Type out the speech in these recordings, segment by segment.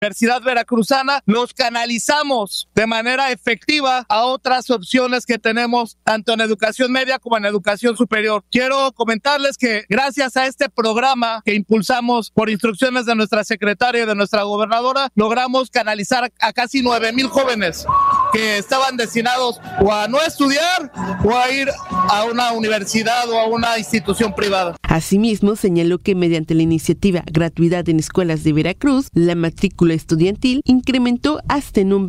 Universidad Veracruzana los canalizamos de manera efectiva a otras opciones que tenemos tanto en educación media como en educación superior. Quiero comentarles que gracias a este programa que impulsamos por instrucciones de nuestra secretaria y de nuestra gobernadora, logramos canalizar a casi 9,000 jóvenes que estaban destinados o a no estudiar o a ir a una universidad o a una institución privada. Asimismo, señaló que mediante la iniciativa Gratuidad en Escuelas de Veracruz, la matrícula estudiantil incrementó hasta en un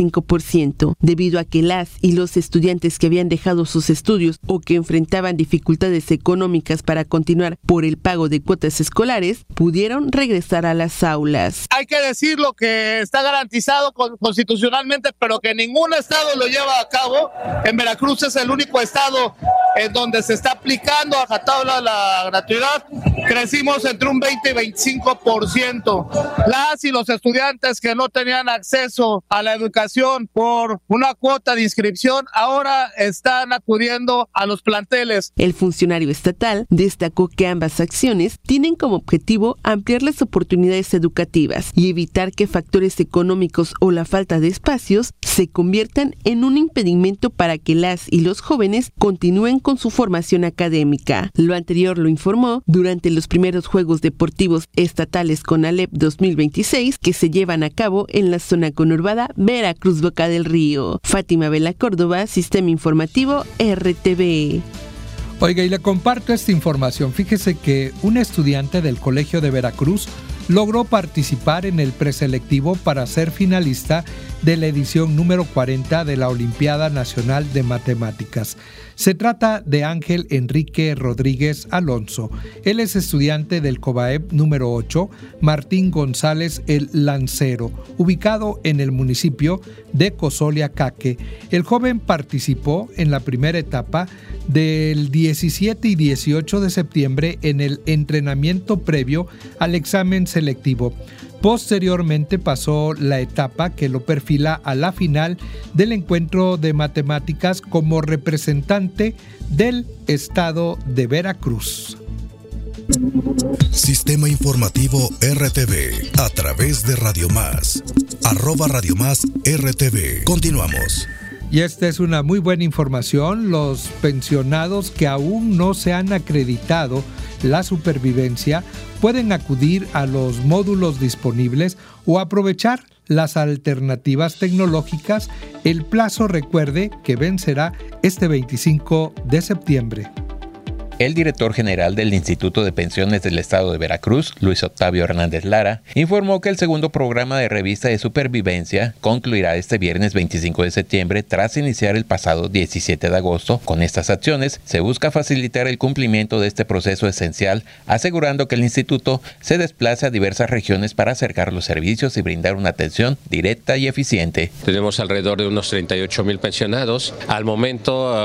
25%, debido a que las y los estudiantes que habían dejado sus estudios o que enfrentaban dificultades económicas para continuar por el pago de cuotas escolares, pudieron regresar a las aulas. Hay que decir lo que está garantizado constitucionalmente, pero que ningún estado lo lleva a cabo. En Veracruz es el único estado en donde se está aplicando a rajatabla la gratuidad. Crecimos entre un 20 y 25%. Las y los estudiantes que no tenían acceso a la educación por una cuota de inscripción ahora están acudiendo a los planteles. El funcionario estatal destacó que ambas acciones tienen como objetivo ampliar las oportunidades educativas y evitar que factores económicos o la falta de espacios se conviertan en un impedimento para que las y los jóvenes continúen con su formación académica. Lo anterior lo informó durante los primeros Juegos Deportivos Estatales CONALEP 2026 que se llevan a cabo en la zona conurbada Veracruz Boca del Río. Fátima Vela Córdoba, Sistema Informativo RTV. Oiga, y le comparto esta información. Fíjese que un estudiante del Colegio de Veracruz logró participar en el preselectivo para ser finalista de la edición número 40 de la Olimpiada Nacional de Matemáticas. Se trata de Ángel Enrique Rodríguez Alonso. Él es estudiante del COBAEP número 8, Martín González el Lancero, ubicado en el municipio de Cozoleacaque. El joven participó en la primera etapa del 17 y 18 de septiembre en el entrenamiento previo al examen selectivo. Posteriormente pasó la etapa que lo perfila a la final del encuentro de matemáticas como representante del estado de Veracruz. Sistema Informativo RTV a través de Radio Más, @Radio Más RTV. Continuamos. Y esta es una muy buena información. Los pensionados que aún no se han acreditado la supervivencia pueden acudir a los módulos disponibles o aprovechar las alternativas tecnológicas. El plazo, recuerde, que vencerá este 25 de septiembre. El director general del Instituto de Pensiones del Estado de Veracruz, Luis Octavio Hernández Lara, informó que el segundo programa de revista de supervivencia concluirá este viernes 25 de septiembre tras iniciar el pasado 17 de agosto. Con estas acciones se busca facilitar el cumplimiento de este proceso esencial, asegurando que el instituto se desplace a diversas regiones para acercar los servicios y brindar una atención directa y eficiente. Tenemos alrededor de unos 38,000 pensionados. Al momento,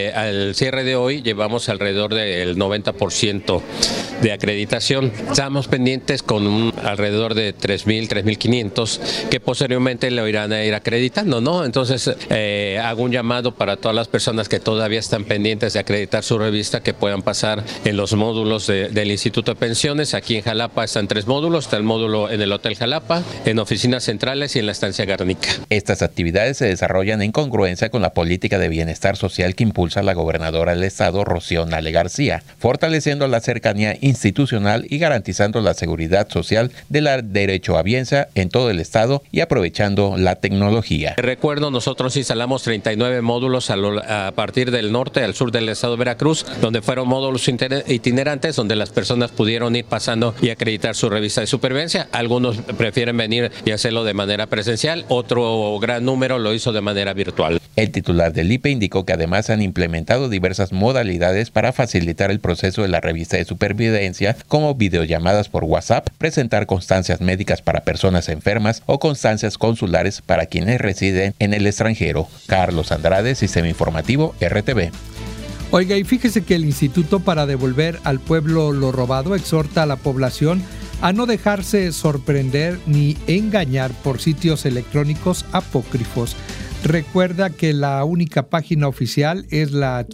al cierre de hoy, llevamos alrededor de el 90% de acreditación. Estamos pendientes con alrededor de 3,000, 3,500 que posteriormente lo irán a ir acreditando, ¿no? Entonces hago un llamado para todas las personas que todavía están pendientes de acreditar su revista que puedan pasar en los módulos del Instituto de Pensiones. Aquí en Jalapa están 3 módulos, está el módulo en el Hotel Jalapa, en oficinas centrales y en la estancia Garnica. Estas actividades se desarrollan en congruencia con la política de bienestar social que impulsa la gobernadora del estado, Rocío Nale García, fortaleciendo la cercanía institucional y garantizando la seguridad social del derecho a bienestar en todo el estado y aprovechando la tecnología. Recuerdo, nosotros instalamos 39 módulos a partir del norte al sur del estado de Veracruz, donde fueron módulos itinerantes, donde las personas pudieron ir pasando y acreditar su revista de supervivencia. Algunos prefieren venir y hacerlo de manera presencial, otro gran número lo hizo de manera virtual. El titular del IPE indicó que además han implementado diversas modalidades para facilitar el proceso de la revista de supervivencia, como videollamadas por WhatsApp, presentar constancias médicas para personas enfermas o constancias consulares para quienes residen en el extranjero. Carlos Andrade, Sistema Informativo RTV. Oiga, y fíjese que el Instituto para Devolver al Pueblo lo Robado exhorta a la población a no dejarse sorprender ni engañar por sitios electrónicos apócrifos. Recuerda que la única página oficial es la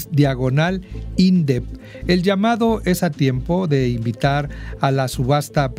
www.gov.mx/INDEP. El llamado es a tiempo de invitar a la subasta